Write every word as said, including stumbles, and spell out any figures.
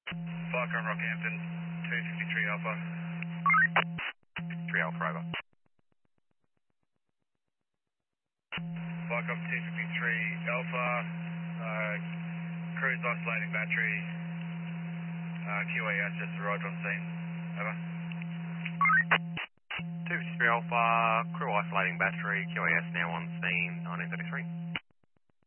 Falcon Rockhampton, two fifty-three Alpha. three Alpha, over. Falcon two fifty-three Alpha, uh, cruise isolating battery, uh, Q A S just arrived on scene. Over. two fifty-three Alpha, crew isolating battery, Q A S now on scene, nineteen thirty-three.